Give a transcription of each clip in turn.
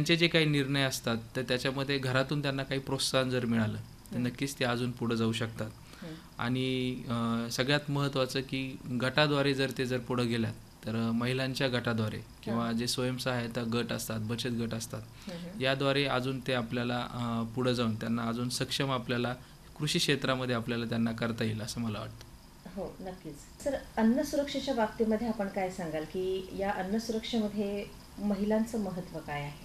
त्यांचे जे काही निर्णय असतात तर त्याच्यामध्ये घरातून त्यांना काही प्रोत्साहन जर मिळालं तर नक्कीच ते अजून पुढे जाऊ शकतात. आणि सगळ्यात महत्त्वाचं की गटाद्वारे जर पुढे गेल्यात तर महिलांच्या गटाद्वारे किंवा जे स्वयंसहायता गट असतात, बचत गट असतात, याद्वारे अजून ते आपल्याला पुढे जाऊन त्यांना अजून सक्षम आपल्याला कृषी क्षेत्रामध्ये आपल्याला त्यांना करता येईल असं मला वाटतं. हो, नक्कीच. सर, अन्न सुरक्षेच्या बाबतीमध्ये आपण काय सांगाल की या अन्न सुरक्षेमध्ये महिलांचं महत्त्व काय आहे?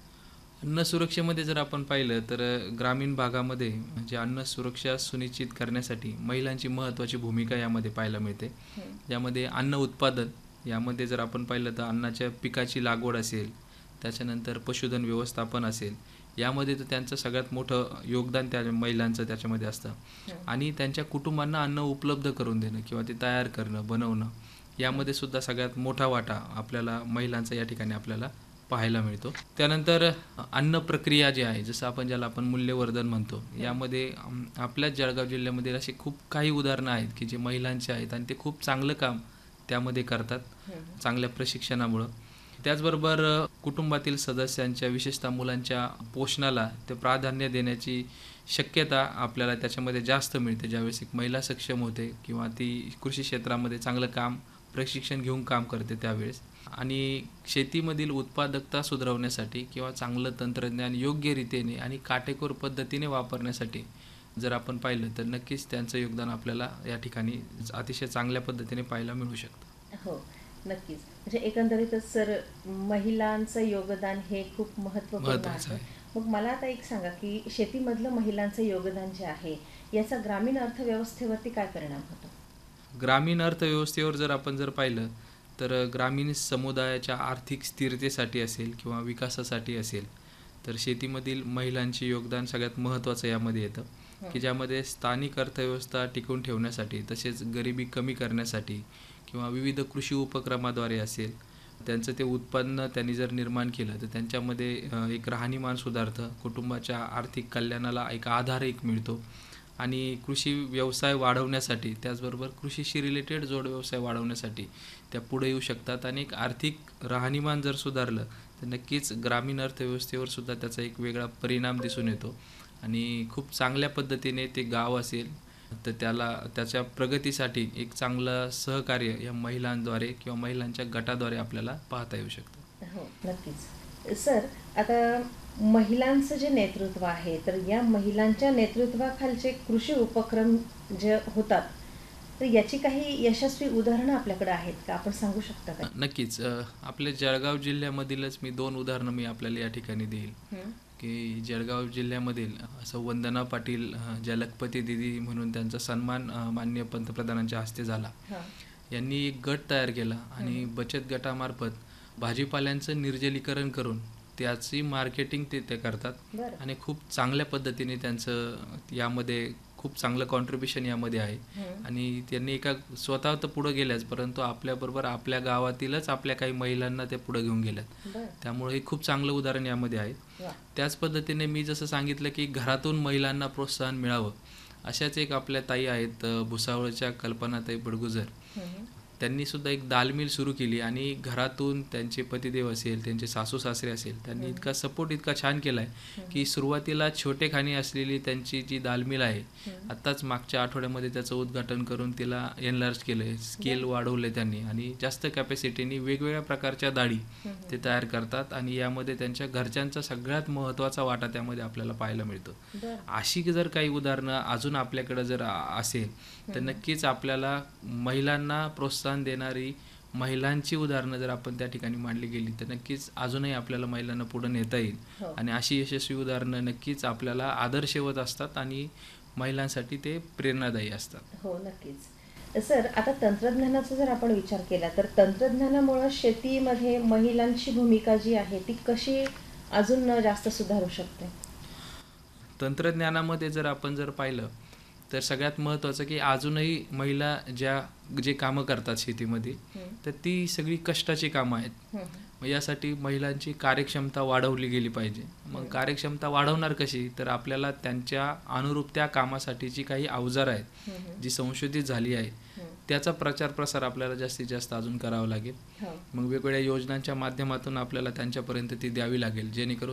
अन्न सुरक्षेमध्ये जर आपण पाहिलं तर ग्रामीण भागामध्ये म्हणजे अन्न सुरक्षा सुनिश्चित करण्यासाठी महिलांची महत्त्वाची भूमिका यामध्ये पाहायला मिळते. यामध्ये अन्न उत्पादन यामध्ये जर आपण पाहिलं तर अन्नाच्या पिकाची लागवड असेल, त्याच्यानंतर पशुधन व्यवस्थापन असेल, यामध्ये तर त्यांचं सगळ्यात मोठं योगदान त्या महिलांचं त्याच्यामध्ये असतं. आणि त्यांच्या कुटुंबांना अन्न उपलब्ध करून देणं किंवा ते तयार करणं, बनवणं, यामध्ये सुद्धा सगळ्यात मोठा वाटा आपल्याला महिलांचा या ठिकाणी आपल्याला पाहायला मिळतो. त्यानंतर अन्न प्रक्रिया जी आहे, जसं ज्याला आपण मूल्यवर्धन म्हणतो, यामध्ये आपल्याच जळगाव जिल्ह्यामध्ये असे खूप काही उदाहरणं आहेत की जे महिलांचे आहेत आणि ते खूप चांगलं काम त्यामध्ये करतात चांगल्या प्रशिक्षणामुळं. त्याचबरोबर कुटुंबातील सदस्यांच्या विशेषतः मुलांच्या पोषणाला ते प्राधान्य देण्याची शक्यता आपल्याला त्याच्यामध्ये जास्त मिळते ज्यावेळेस एक महिला सक्षम होते किंवा ती कृषी क्षेत्रामध्ये चांगलं काम प्रशिक्षण घेऊन काम करते त्यावेळेस. आणि शेतीमधील उत्पादकता सुधारवण्यासाठी किंवा चांगलं तंत्रज्ञान योग्य रीतीने आणि काटेकोर पद्धतीने वापरण्यासाठी जर आपण पाहिलं तर नक्कीच त्यांचं योगदान आपल्याला या ठिकाणी अतिशय चांगल्या पद्धतीने पाहायला मिळू शकतं. हो, नक्कीच. म्हणजे एकंदरीतच सर, महिलांचं योगदान हे खूप महत्त्वपूर्ण आहे. मग मला आता एक सांगा की शेतीमधलं महिलांचं योगदान जे आहे याचा ग्रामीण अर्थव्यवस्थेवरती काय परिणाम होतो? ग्रामीण अर्थव्यवस्थेवर जर आपण पाहिलं तर ग्रामीण समुदायाच्या आर्थिक स्थिरतेसाठी असेल किंवा विकासासाठी असेल तर शेतीमधील महिलांचे योगदान सगळ्यात महत्त्वाचं यामध्ये येतं की ज्यामध्ये स्थानिक अर्थव्यवस्था टिकवून ठेवण्यासाठी तसेच गरिबी कमी करण्यासाठी किंवा विविध कृषी उपक्रमाद्वारे असेल त्यांचं ते उत्पन्न त्यांनी जर निर्माण केलं तर त्यांच्यामध्ये एक राहणीमान सुधारतं, कुटुंबाच्या आर्थिक कल्याणाला एक आधार मिळतो आणि कृषी व्यवसाय वाढवण्यासाठी त्याचबरोबर कृषीशी रिलेटेड जोड व्यवसाय वाढवण्यासाठी त्या पुढे येऊ शकतात. आणि एक आर्थिक राहणीमान जर सुधारलं तर नक्कीच ग्रामीण अर्थव्यवस्थेवर सुद्धा त्याचा एक वेगळा परिणाम दिसून येतो आणि खूप चांगल्या पद्धतीने ते गाव असेल तर त्याच्या प्रगतीसाठी एक चांगलं सहकार्य या महिलांद्वारे किंवा महिलांच्या गटाद्वारे आपल्याला पाहता येऊ शकतं. हो, नक्कीच. सर, आता महिलांचं जे नेतृत्व आहे तर या महिलांच्या नेतृत्वाखालचे कृषी उपक्रम जे होतात तर याची काही यशस्वी उदाहरणं आपल्याकडे आहेत का? आपण सांगू शकता का? नक्कीच. आपल्या जळगाव जिल्ह्यामधीलच मी 2 उदाहरणं मी आपल्याला या ठिकाणी देईल की जळगाव जिल्ह्यामधील असं वंदना पाटील जलकपती दिदी म्हणून त्यांचा सन्मान माननीय पंतप्रधानांच्या हस्ते झाला. यांनी एक गट तयार केला आणि बचत गटामार्फत भाजीपाल्यांचं निर्जलीकरण करून त्याची मार्केटिंग ते करतात आणि खूप चांगल्या पद्धतीने त्यांचं यामध्ये खूप चांगलं कॉन्ट्रीब्युशन यामध्ये आहे. आणि त्यांनी एका स्वतः तर पुढे गेल्याच परंतु आपल्याबरोबर आपल्या गावातीलच आपल्या काही महिलांना ते पुढे घेऊन गेल्यात. त्यामुळे हे खूप चांगलं उदाहरण यामध्ये आहे. त्याच पद्धतीने मी जसं सांगितलं की घरातून महिलांना प्रोत्साहन मिळावं अशाच एक आपल्या ताई आहेत भुसावळच्या कल्पनाताई बडगुजर. त्यांनी सुद्धा एक दाल मिल सुरू केली आणि घरातून त्यांचे पतिदेव असेल त्यांचे सासू सासरे असेल त्यांनी इतका सपोर्ट इतका छान केला आहे की सुरुवातीला छोटेखानी असलेली त्यांची जी दाल मिल आहे आत्ताच मागच्या आठवड्यामध्ये त्याचं उद्घाटन करून तिला एनलार्ज केलं आहे, स्केल वाढवलं आहे त्यांनी आणि जास्त कॅपॅसिटीने वेगवेगळ्या प्रकारच्या डाळी ते तयार करतात आणि यामध्ये त्यांच्या घरच्यांचा सगळ्यात महत्त्वाचा वाटा त्यामध्ये आपल्याला पाहायला मिळतो. अशी जर काही उदाहरणं अजून आपल्याकडे जर असेल तर नक्कीच आपल्याला महिलांना प्रोत्साहन देणारी महिलांची उदाहरणं जर आपण त्या ठिकाणी मांडली गेली तर नक्कीच अजूनही आपल्याला महिलांना पुढे नेता येईल आणि अशी यशस्वी उदाहरणं नक्कीच आपल्याला आदर्शवत असतात आणि महिलांसाठी ते प्रेरणादायी असतात. हो, नक्कीच. सर, आता तंत्रज्ञानाचा जर आपण विचार केला तर तंत्रज्ञानामुळे शेतीमध्ये महिलांची भूमिका जी आहे ती कशी अजून जास्त सुधारू शकते? तंत्रज्ञानामध्ये जर आपण पाहिलं तर सगळ्यात महत्त्वाचं की अजूनही महिला जे कामं करतात शेतीमध्ये तर ती सगळी कष्टाची कामं आहेत. मग यासाठी महिलांची कार्यक्षमता वाढवली गेली पाहिजे. मग कार्यक्षमता वाढवणार कशी तर आपल्याला त्यांच्या अनुरूप त्या कामासाठीची काही अवजार आहेत जी संशोधित झाली आहे त्याचा प्रचार प्रसार आपल्याला जास्तीत जास्त अजून करावा लागेल. मग वेगवेगळ्या योजनांच्या माध्यमातून आपल्याला त्यांच्यापर्यंत ती द्यावी लागेल जेणेकरून